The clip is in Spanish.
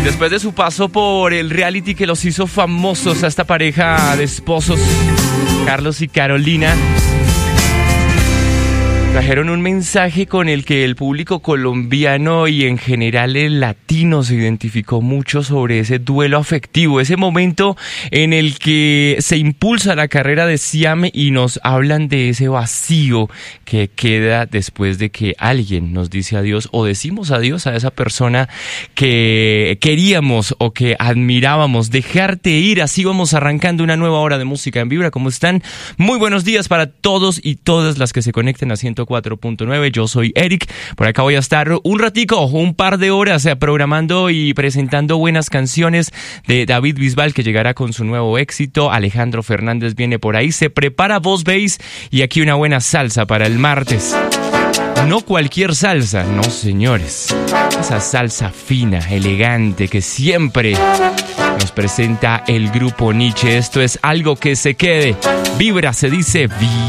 Después de su paso por el reality que los hizo famosos a esta pareja de esposos, Carlos y Carolina, trajeron un mensaje con el que el público colombiano y en general el latino se identificó mucho sobre ese duelo afectivo, ese momento en el que se impulsa la carrera de Siam y nos hablan de ese vacío que queda después de que alguien nos dice adiós o decimos adiós a esa persona que queríamos o que admirábamos. Dejarte ir, así vamos arrancando una nueva hora de música en Vibra. ¿Cómo están? Muy buenos días para todos y todas las que se conecten a 104.9. Yo soy Eric, por acá voy a estar un ratico, un par de horas programando y presentando buenas canciones de David Bisbal, que llegará con su nuevo éxito. Alejandro Fernández viene por ahí, se prepara Voz Bass y aquí una buena salsa para el martes. No cualquier salsa, no señores, esa salsa fina, elegante que siempre nos presenta el grupo Nietzsche. Esto es Algo que se quede. Vibra, se dice